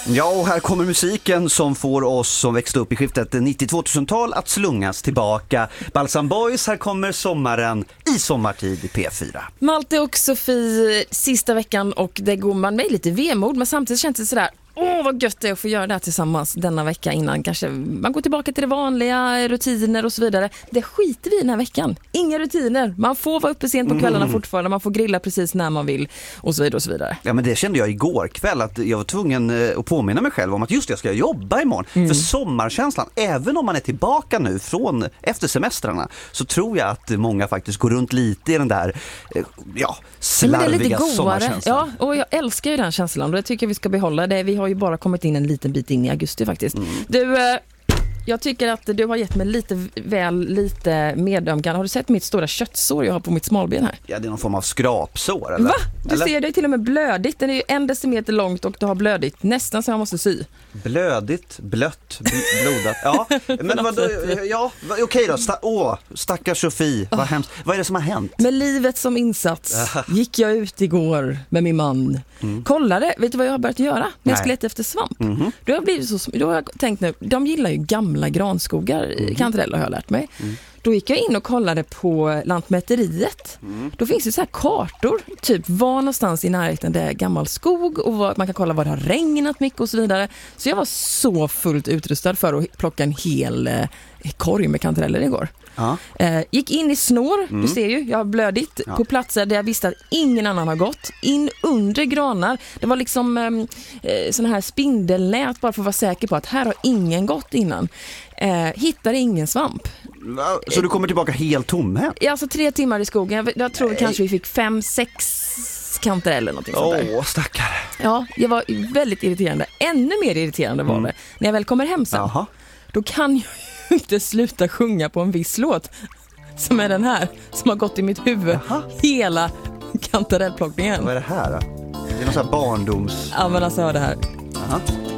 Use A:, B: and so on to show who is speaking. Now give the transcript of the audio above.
A: Ja, och här kommer musiken som får oss som växte upp i skiftet 90-2000-tal att slungas tillbaka. Balsam Boys, här kommer sommaren i sommartid i P4.
B: Malte och Sofie, sista veckan, och det går man med lite vemod, men samtidigt känns det sådär, vad gött det är att få göra det här tillsammans denna vecka innan kanske man går tillbaka till det vanliga, rutiner och så vidare. Det skiter vi i den här veckan. Inga rutiner. Man får vara uppe sent på kvällarna fortfarande. Man får grilla precis när man vill och så vidare och så vidare.
A: Ja, men det kände jag igår kväll att jag var tvungen att påminna mig själv om att just jag ska jobba imorgon. För sommarkänslan, även om man är tillbaka nu från efter semestrarna, så tror jag att många faktiskt går runt lite i den där slarviga sommarkänslan.
B: Ja, och jag älskar ju den känslan och det tycker jag vi ska behålla. Vi har ju bara kommit in en liten bit in i augusti faktiskt. Du, jag tycker att du har gett mig lite medömkan. Har du sett mitt stora köttsår jag har på mitt smalben här?
A: Ja, det är någon form av skrapsår, eller?
B: Va? Du
A: eller?
B: ser det är till och med blödigt. Den är ju 1 decimeter långt och du har blödigt. Nästan så jag måste sy.
A: Blödigt, blött, blodat. Ja, men okej då. Stackars Sofie. Vad hemskt. Vad är det som har hänt?
B: Med livet som insats gick jag ut igår med min man. Kollade, vet du vad jag har börjat göra? När jag skulle leta efter svamp. Då har jag tänkt nu, de gillar ju gamla granskogar, kantareller har jag lärt mig. Då gick jag in och kollade på Lantmäteriet. Då finns det så här kartor, typ var någonstans i närheten det är gammal skog och man kan kolla var det har regnat mycket och så vidare. Så jag var så fullt utrustad för att plocka en hel korg med kantareller igår. Gick in i snår, du ser ju, jag har blödigt på platser där jag visste att ingen annan har gått. In under granar, det var liksom sån här spindelnät bara för att vara säker på att här har ingen gått innan. Hittade ingen svamp.
A: Så du kommer tillbaka helt tomhänt?
B: Ja, alltså 3 timmar i skogen. Jag tror kanske vi fick 5-6 kantareller någonting sånt där.
A: Stackare.
B: Ja, det var väldigt irriterande. Ännu mer irriterande var det när jag väl kommer hem sen. Då kan jag ju inte sluta sjunga på en viss låt som är den här, som har gått i mitt huvud hela kantarellplockningen.
A: Vad är det här då? Det är någon sån här barndoms...
B: Ja, men alltså hör det här.